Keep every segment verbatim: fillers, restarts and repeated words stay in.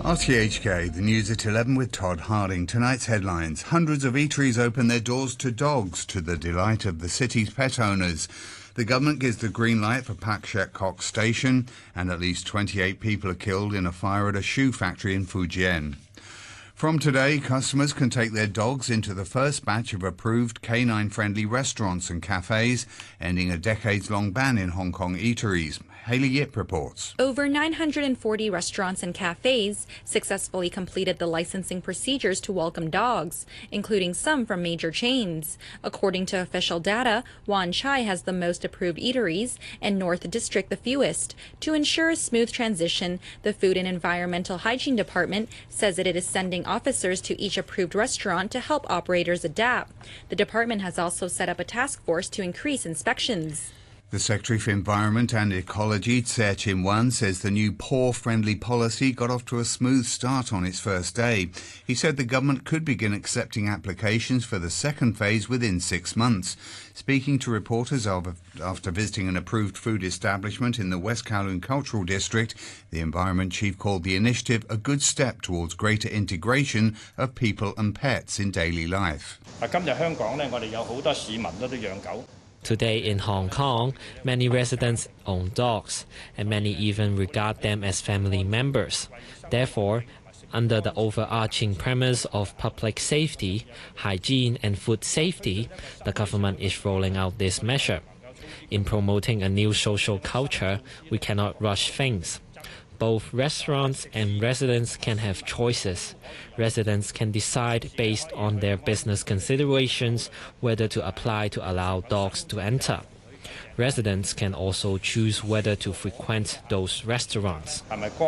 R T H K, the news at eleven with Todd Harding. Tonight's headlines. Hundreds of eateries open their doors to dogs to the delight of the city's pet owners. The government gives the green light for Pak Shek Kok Station, and at least twenty-eight people are killed in a fire at a shoe factory in Fujian. From today, customers can take their dogs into the first batch of approved canine-friendly restaurants and cafes, ending a decades-long ban in Hong Kong eateries. Hayley Yip reports. Over nine hundred forty restaurants and cafes successfully completed the licensing procedures to welcome dogs, including some from major chains. According to official data, Wan Chai has the most approved eateries and North District the fewest. To ensure a smooth transition, the Food and Environmental Hygiene Department says that it is sending officers to each approved restaurant to help operators adapt. The department has also set up a task force to increase inspections. The Secretary for Environment and Ecology, Tse Chin Wan, says the new paw-friendly policy got off to a smooth start on its first day. He said the government could begin accepting applications for the second phase within six months. Speaking to reporters after visiting an approved food establishment in the West Kowloon Cultural District, the Environment Chief called the initiative a good step towards greater integration of people and pets in daily life. Today in Hong Kong, many residents own dogs, and many even regard them as family members. Therefore, under the overarching premise of public safety, hygiene and food safety, the government is rolling out this measure. In promoting a new social culture, we cannot rush things. Both restaurants and residents can have choices. Residents can decide based on their business considerations whether to apply to allow dogs to enter. Residents can also choose whether to frequent those restaurants.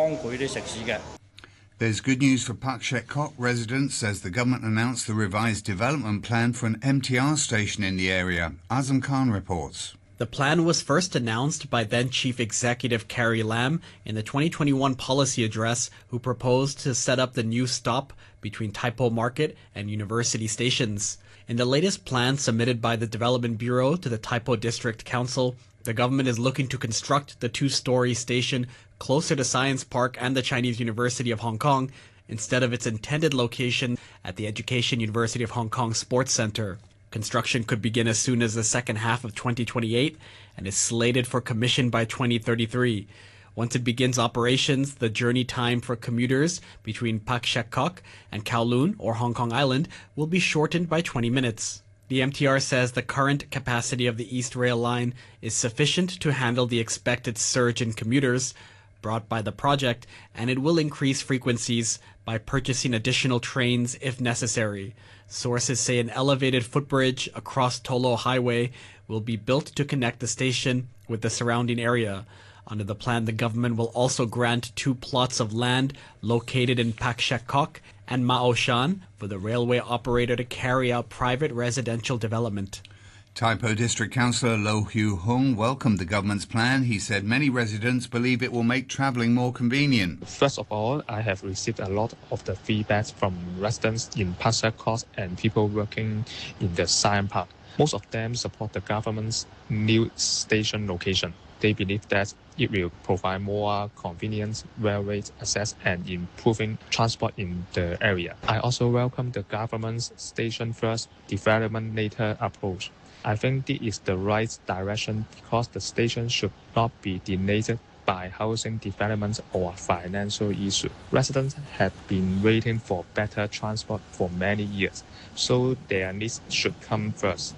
There's good news for Pak Shek Kok residents as the government announced the revised development plan for an M T R station in the area. Azam Khan reports. The plan was first announced by then Chief Executive Carrie Lam in the twenty twenty-one policy address, who proposed to set up the new stop between Tai Po Market and University stations. In the latest plan submitted by the Development Bureau to the Tai Po District Council, the government is looking to construct the two-story station closer to Science Park and the Chinese University of Hong Kong instead of its intended location at the Education University of Hong Kong Sports Centre. Construction could begin as soon as the second half of twenty twenty-eight and is slated for commission by twenty thirty-three. Once it begins operations, the journey time for commuters between Pak Shek Kok and Kowloon or Hong Kong Island will be shortened by twenty minutes. The M T R says the current capacity of the East Rail Line is sufficient to handle the expected surge in commuters brought by the project, and it will increase frequencies by purchasing additional trains if necessary. Sources say an elevated footbridge across Tolo Highway will be built to connect the station with the surrounding area. Under the plan, the government will also grant two plots of land located in Pak Shek Kok and Mao Shan for the railway operator to carry out private residential development. Tai Po District Councillor Lo Hu Hung welcomed the government's plan. He said many residents believe it will make travelling more convenient. First of all, I have received a lot of the feedback from residents in Pak Shek Kok and people working in the Science Park. Most of them support the government's new station location. They believe that it will provide more convenience, railway access and improving transport in the area. I also welcome the government's station first, development later approach. I think this is the right direction because the station should not be delayed by housing development or financial issues. Residents have been waiting for better transport for many years, so their needs should come first.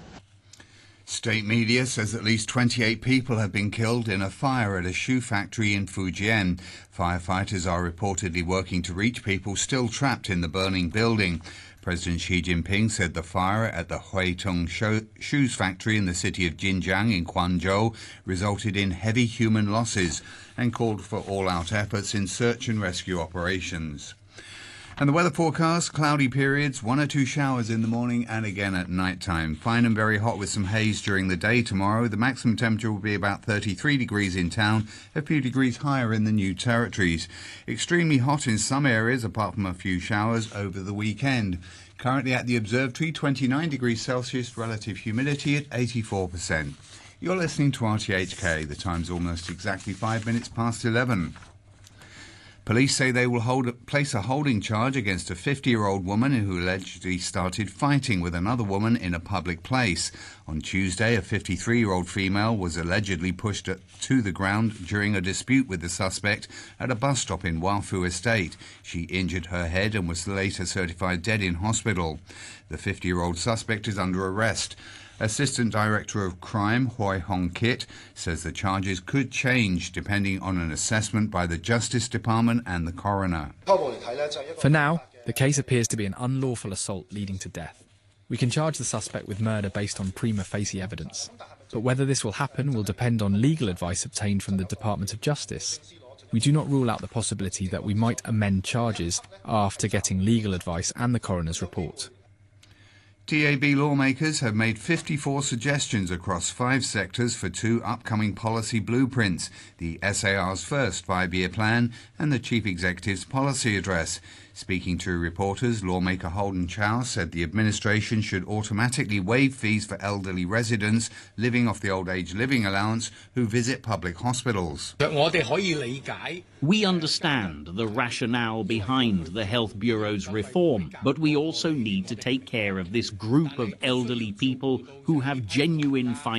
State media says at least twenty-eight people have been killed in a fire at a shoe factory in Fujian. Firefighters are reportedly working to reach people still trapped in the burning building. President Xi Jinping said the fire at the Huitung Shoes Factory in the city of Jinjiang in Quanzhou resulted in heavy human losses and called for all-out efforts in search and rescue operations. And the weather forecast, cloudy periods, one or two showers in the morning and again at night time. Fine and very hot with some haze during the day tomorrow. The maximum temperature will be about thirty-three degrees in town, a few degrees higher in the New Territories. Extremely hot in some areas, apart from a few showers over the weekend. Currently at the observatory, twenty-nine degrees Celsius, relative humidity at eighty-four percent. You're listening to R T H K. The time's almost exactly five minutes past eleven. Police say they will hold, place a holding charge against a fifty-year-old woman who allegedly started fighting with another woman in a public place. On Tuesday, a fifty-three-year-old female was allegedly pushed to the ground during a dispute with the suspect at a bus stop in Wafu Estate. She injured her head and was later certified dead in hospital. The fifty-year-old suspect is under arrest. Assistant Director of Crime, Hoi Hong Kit, says the charges could change depending on an assessment by the Justice Department and the coroner. For now, the case appears to be an unlawful assault leading to death. We can charge the suspect with murder based on prima facie evidence. But whether this will happen will depend on legal advice obtained from the Department of Justice. We do not rule out the possibility that we might amend charges after getting legal advice and the coroner's report. D A B lawmakers have made fifty-four suggestions across five sectors for two upcoming policy blueprints, the S A R's first five-year plan and the Chief Executive's policy address. Speaking to reporters, lawmaker Holden Chow said the administration should automatically waive fees for elderly residents living off the old age living allowance who visit public hospitals. We understand the rationale behind the Health Bureau's reform, but we also need to take care of this group of elderly people who have genuine financial